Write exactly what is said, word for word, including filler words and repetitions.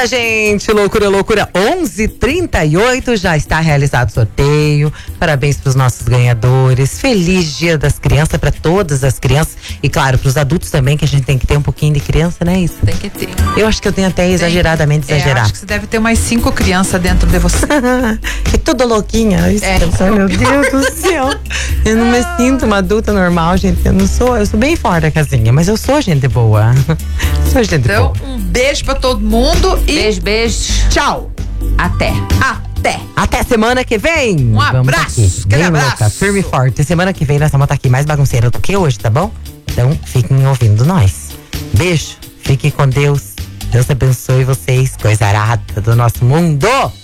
Loucura, gente, loucura, loucura. onze e trinta e oito, já está realizado o sorteio. Parabéns para os nossos ganhadores. Feliz Dia das Crianças para todas as crianças. E claro, para os adultos também, que a gente tem que ter um pouquinho de criança, né? Isso. Tem que ter. Eu acho que eu tenho até tem. exageradamente é, exagerado. Acho que você deve ter umas cinco crianças dentro de você. E tudo louquinha. Isso, é. Meu Deus do céu. Eu não me sinto uma adulta normal, gente. Eu não sou, eu sou bem fora da casinha, mas eu sou gente boa. Sou gente então, boa. Um beijo pra todo mundo e beijo, beijo. Tchau. Até. Até. Até semana que vem. Um abraço. Bem abraço. louca, firme e forte. Semana que vem nós vamos estar aqui mais bagunceira do que hoje, tá bom? Então, fiquem ouvindo nós. Beijo. Fiquem com Deus. Deus abençoe vocês. Coisa arada do nosso mundo.